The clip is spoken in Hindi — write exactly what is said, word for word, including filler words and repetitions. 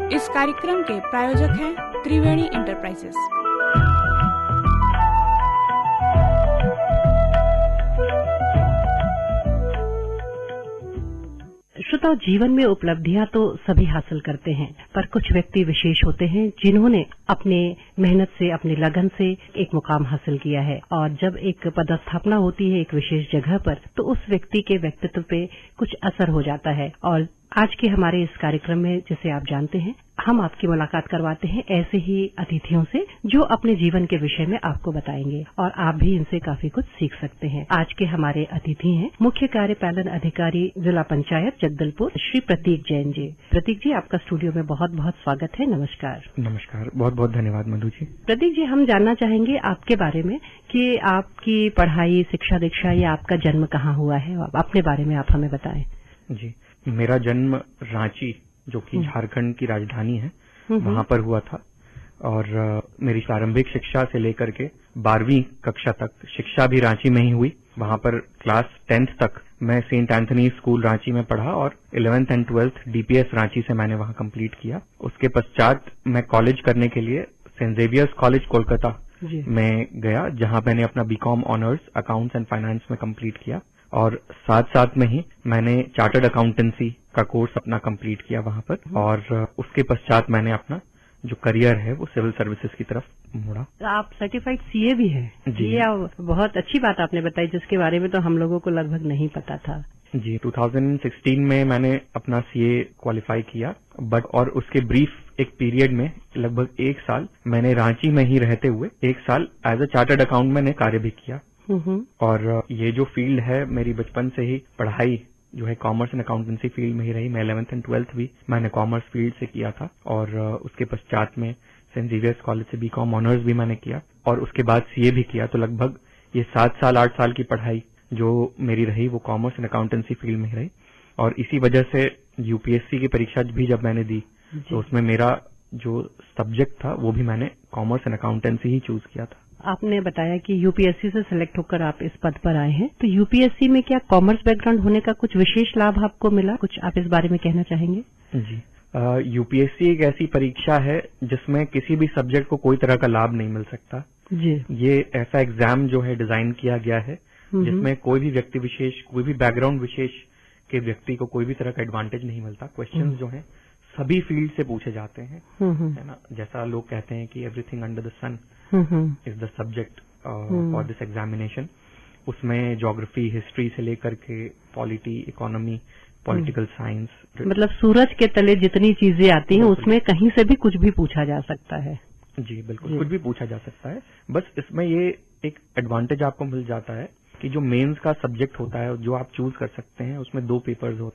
इस कार्यक्रम के प्रायोजक हैं त्रिवेणी इंटरप्राइजेस। श्रोताओं, जीवन में उपलब्धियां तो सभी हासिल करते हैं, पर कुछ व्यक्ति विशेष होते हैं जिन्होंने अपने मेहनत से, अपनी लगन से एक मुकाम हासिल किया है। और जब एक पदस्थापना होती है एक विशेष जगह पर, तो उस व्यक्ति के व्यक्तित्व पे कुछ असर हो जाता है। और आज के हमारे इस कार्यक्रम में, जिसे आप जानते हैं, हम आपकी मुलाकात करवाते हैं ऐसे ही अतिथियों से जो अपने जीवन के विषय में आपको बताएंगे और आप भी इनसे काफी कुछ सीख सकते हैं। आज के हमारे अतिथि हैं मुख्य कार्यपालन अधिकारी जिला पंचायत जगदलपुर, श्री प्रतीक जैन जी। प्रतीक जी, आपका स्टूडियो में बहुत बहुत स्वागत है। नमस्कार। नमस्कार, बहुत बहुत धन्यवाद मधु जी। प्रतीक जी, हम जानना चाहेंगे आपके बारे में कि आपकी पढ़ाई, शिक्षा दीक्षा या आपका जन्म कहाँ हुआ है, अपने बारे में आप हमें बताएं। जी, मेरा जन्म रांची, जो कि झारखंड की राजधानी है, वहां पर हुआ था। और मेरी प्रारंभिक शिक्षा से लेकर के बारहवीं कक्षा तक शिक्षा भी रांची में ही हुई। वहां पर क्लास टेंथ तक मैं सेंट एंथनी स्कूल रांची में पढ़ा और eleventh and twelfth DPS Ranchi से मैंने वहां कंप्लीट किया। उसके पश्चात मैं कॉलेज करने के लिए सेंट जेवियर्स कॉलेज कोलकाता में गया, जहां मैंने अपना BCom honours accounts and finance में कंप्लीट किया। और साथ साथ में ही मैंने चार्टर्ड अकाउंटेंसी का कोर्स अपना कंप्लीट किया वहां पर। और उसके पश्चात मैंने अपना जो करियर है वो सिविल सर्विसेज की तरफ मुड़ा। आप सर्टिफाइड सीए भी हैं जी? ये बहुत अच्छी बात आपने बताई, जिसके बारे में तो हम लोगों को लगभग नहीं पता था। जी, दो हज़ार सोलह में मैंने अपना सीए क्वालिफाई किया, बट और उसके ब्रीफ एक पीरियड में लगभग एक साल मैंने रांची में ही रहते हुए एक साल एज अ चार्टर्ड अकाउंट मैंने कार्य भी किया। और ये जो फील्ड है, मेरी बचपन से ही पढ़ाई जो है कॉमर्स एंड अकाउंटेंसी फील्ड में ही रही। मैं इलेवेंथ एंड ट्वेल्थ भी मैंने कॉमर्स फील्ड से किया था। और उसके पश्चात में सेंट जेवियर्स कॉलेज से बीकॉम ऑनर्स भी मैंने किया और उसके बाद सीए भी किया। तो लगभग ये सात साल आठ साल की पढ़ाई जो मेरी रही वो कॉमर्स एंड अकाउंटेंसी फील्ड में ही रही। और इसी वजह से यूपीएससी की परीक्षा भी जब मैंने दी तो उसमें मेरा जो सब्जेक्ट था वो भी मैंने commerce and accountancy he choose किया था। आपने बताया कि यूपीएससी से सिलेक्ट होकर आप इस पद पर आए हैं, तो यूपीएससी में क्या कॉमर्स बैकग्राउंड होने का कुछ विशेष लाभ आपको मिला? कुछ आप इस बारे में कहना चाहेंगे? जी, यूपीएससी एक ऐसी परीक्षा है जिसमें किसी भी सब्जेक्ट को कोई तरह का लाभ नहीं मिल सकता जी। ये ऐसा एग्जाम जो है डिजाइन किया गया है जिसमें कोई भी व्यक्ति विशेष, कोई भी बैकग्राउंड विशेष के व्यक्ति को कोई भी तरह का एडवांटेज नहीं मिलता। क्वेश्चंस जो हैं सभी फील्ड से पूछे जाते हैं, है ना। जैसा लोग कहते हैं कि everything under the sun is the subject for this examination. उसमें ज्योग्राफी, हिस्ट्री से लेकर के पॉलिटी, इकोनॉमी, पॉलिटिकल साइंस, मतलब सूरज के तले जितनी चीजें आती हैं उसमें कहीं से भी कुछ भी पूछा जा सकता है। जी बिल्कुल, कुछ भी पूछा जा सकता है। बस इसमें ये एक एडवांटेज आपको मिल जाता है कि जो मेंस का सब्जेक्ट होता है जो आप चूज कर सकते हैं, उसमें दो पेपर्स होते हैं।